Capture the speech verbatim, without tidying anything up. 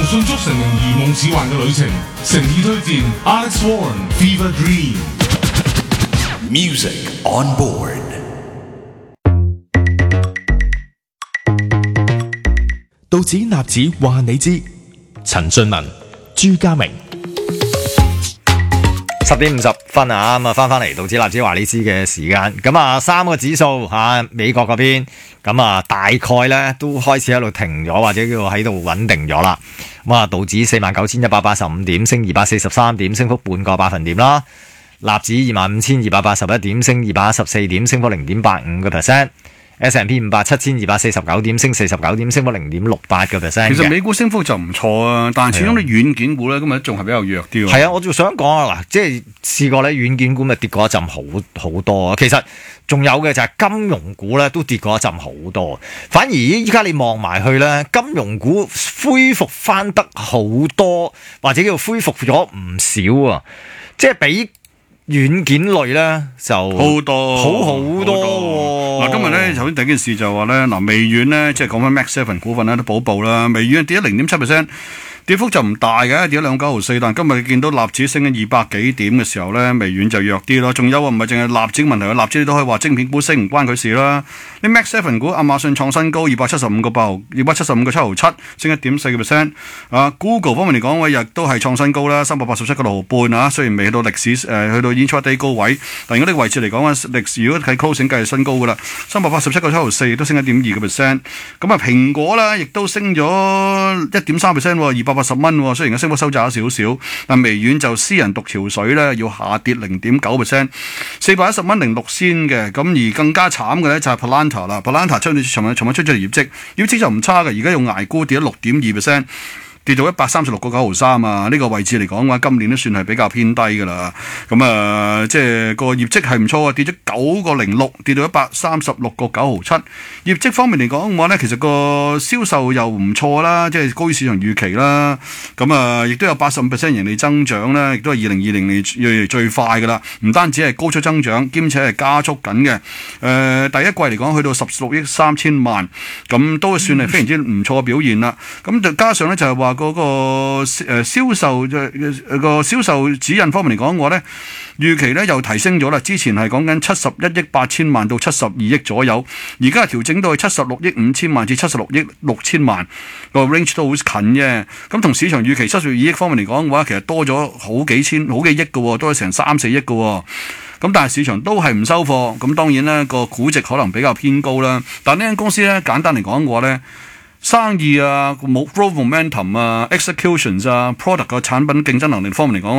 迅速成為如夢似幻嘅旅程，誠意推薦 Alex Warren Fever Dream Music on board。 道指納指話你知，陳俊文、朱家明。 十點五十分啊，咁啊翻翻嚟道指納指話你知嘅時間，咁啊三個指數吓、啊，美國嗰邊咁啊大概咧都開始喺度停咗，或者叫喺度穩定咗啦。咁啊道指四萬九千一百八十五點，升二百四十三點，升幅半個百分點啦。納指二萬五千二百八十一點，升二百一十四點，升幅零點八五個 percent。S and P 五百七千二百四十九點，升四十九點，升幅零點六八個 percent。 其實美股升幅就唔錯啊，但係始終啲軟件股咧，今日仲係比較弱啲。 係啊，我就想講啊，嗱，即係試過咧，軟件股咪跌過一陣好好多啊。其實仲有嘅就係金融股咧，都跌過一陣好多。反而依家你望埋去咧，金融股恢復翻得好多，或者叫恢復咗唔少啊，即係比軟件類咧就好多好好多嗱，今日咧首先第一件事就話咧，嗱微軟咧即係講翻 Max Seven 股份咧都補報啦，微軟跌咗零點七 percent。跌幅就唔大嘅，跌咗兩九毫四。但今日見到納指升緊二百幾點嘅時候咧，微軟就弱啲咯。仲有啊，唔係淨係納指問題，納指你都可以話晶片股升唔關佢事啦。啲 Max Seven 股，亞馬遜創新高二百七十五個八毫，二百七十五個七毫七，升一點四個 percent。啊 ，Google 方面嚟講，日都係創新高啦，三百八十七個六毫半啊。雖然未去到歷史誒、呃，去到 intraday 高位，但如果呢個位置嚟講啊，歷史如果睇 closing 計係新高噶啦，三百八十七個七毫四，都升一點二個 percent。咁啊，蘋果咧亦都升咗一點三 percent， 二百八十蚊。雖然個升幅收窄咗少少，但微軟就私人獨潮水咧，要下跌零點九 percent， 四百一十蚊零六仙嘅。咁而更加慘嘅咧就係 Palanta 啦 ，Palanta 出咗尋日尋日出咗嚟業績，業績就唔差嘅，而家用挨沽跌咗六點二 percent。跌到一百三十六個九毫三啊！呢、這個位置嚟講嘅話，今年都算係比較偏低㗎啦。咁啊、呃，即係個業績係唔錯啊，跌咗九個零六，跌到一百三十六個九毫七。業績方面嚟講嘅話咧，其實個銷售又唔錯啦，即係高於市場預期啦。咁啊，亦都有八十五 percent 盈利增長咧，亦都係二零二零年以嚟最快㗎啦。唔單止係高速增長，兼且係加速緊嘅。誒、呃，第一季嚟講去到十六億三千萬，咁都算係非常之唔錯嘅表現啦。咁就加上咧就係話，嗰個誒銷售嘅個銷售指引方面嚟講，我咧預期咧又提升咗啦。之前係講緊七十一億八千萬到七十二億左右，而家係調整到去七十六億五千萬至七十六億六千萬，個 range 都好近嘅。咁同市場預期七十二億方面嚟講嘅話，其實多咗好幾千好幾億嘅，多咗成三四億嘅。咁但係市場都係唔收貨，咁當然咧個估值可能比較偏高啦。但呢間公司咧簡單嚟講嘅話咧，生意啊，冇 growth momentum 啊 ，executions 啊 ，product 個產品競爭能力方面嚟講。